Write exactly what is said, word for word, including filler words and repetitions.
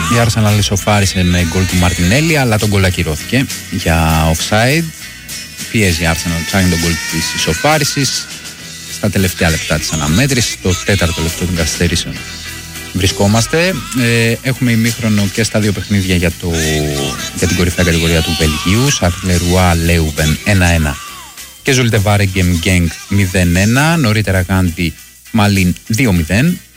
Η Arsenal ισοφάρισε με γκολ του Μαρτινέλη, αλλά τον γκολ ακυρώθηκε για offside. Πιέζει η Arsenal, ψάχνει τον γκολ της ισοφάρισης στα τελευταία λεπτά της αναμέτρησης, το τέταρτο λεπτό των καθυστερήσεων. Βρισκόμαστε, ε, έχουμε ημίχρονο και στα δύο παιχνίδια για, το, για την κορυφαία κατηγορία του Βελγίου. Σαρλερουά Λέουβεν ένα ένα και Ζουλτεβάρε Γκέμ Γκένγκ μηδέν ένα. Νωρίτερα Γάντι Μαλίν δύο μηδέν.